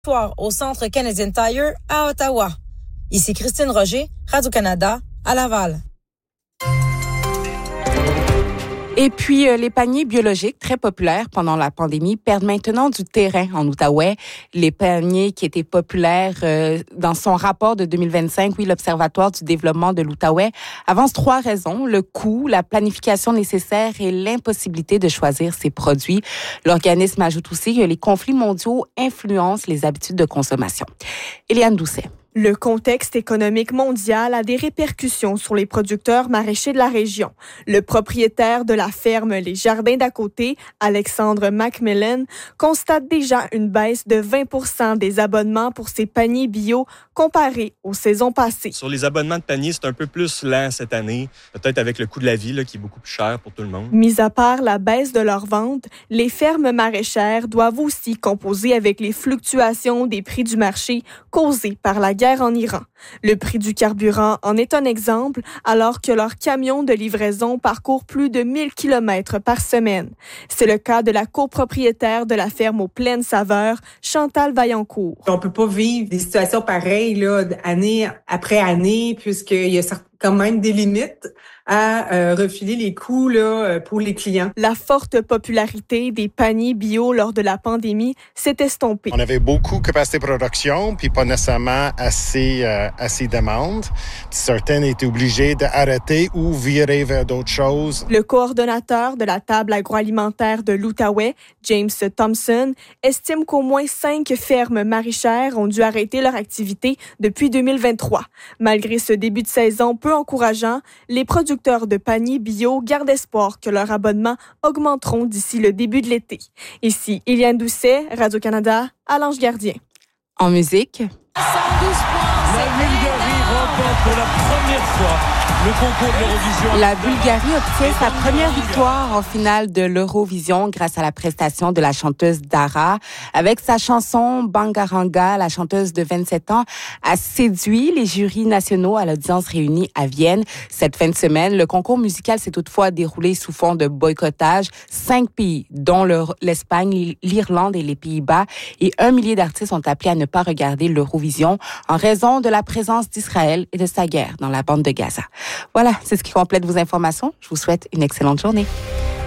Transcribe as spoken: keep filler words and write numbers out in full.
Soir au Centre Canadian Tire à Ottawa. Ici Christine Roger, Radio-Canada, à Laval. Et puis, euh, les paniers biologiques, très populaires pendant la pandémie, perdent maintenant du terrain en Outaouais. Les paniers qui étaient populaires euh, dans son rapport de deux mille vingt-cinq, oui, l'Observatoire du développement de l'Outaouais avance trois raisons: le coût, la planification nécessaire et l'impossibilité de choisir ses produits. L'organisme ajoute aussi que les conflits mondiaux influencent les habitudes de consommation. Éliane Doucet. Le contexte économique mondial a des répercussions sur les producteurs maraîchers de la région. Le propriétaire de la ferme Les Jardins d'à côté, Alexandre Macmillan, constate déjà une baisse de vingt pour cent des abonnements pour ses paniers bio comparé aux saisons passées. Sur les abonnements de paniers, c'est un peu plus lent cette année, peut-être avec le coût de la vie là, qui est beaucoup plus cher pour tout le monde. Mis à part la baisse de leurs ventes, les fermes maraîchères doivent aussi composer avec les fluctuations des prix du marché causées par la guerre en Iran. Le prix du carburant en est un exemple, alors que leurs camions de livraison parcourent plus de mille kilomètres par semaine. C'est le cas de la copropriétaire de la ferme aux Plaines Saveurs, Chantal Vaillancourt. On peut pas vivre des situations pareilles là, année après année, puisqu'il y a quand même des limites à euh, refiler les coûts là, pour les clients. La forte popularité des paniers bio lors de la pandémie s'est estompée. On avait beaucoup de capacité de production, puis pas nécessairement assez, euh, assez de demandes. Certaines étaient obligées d'arrêter ou virer vers d'autres choses. Le coordonnateur de la table agroalimentaire de l'Outaouais, James Thompson, estime qu'au moins cinq fermes maraîchères ont dû arrêter leur activité depuis deux mille vingt-trois. Malgré ce début de saison peu encourageant, les producteurs de paniers bio gardent espoir que leurs abonnements augmenteront d'ici le début de l'été. Ici, Éliane Doucet, Radio-Canada, à l'Ange Gardien. En musique. La Bulgarie remporte pour la première fois le concours de l'Eurovision. La Bulgarie obtient sa première victoire en finale de l'Eurovision grâce à la prestation de la chanteuse Dara. Avec sa chanson Bangaranga, la chanteuse de vingt-sept ans a séduit les jurys nationaux à l'audience réunie à Vienne cette fin de semaine. Le concours musical s'est toutefois déroulé sous fond de boycottage. Cinq pays, dont l'Espagne, l'Irlande et les Pays-Bas, et un millier d'artistes ont appelé à ne pas regarder l'Eurovision en raison de la présence d'Israël et de sa guerre dans la bande de Gaza. Voilà, c'est ce qui complète vos informations. Je vous souhaite une excellente journée.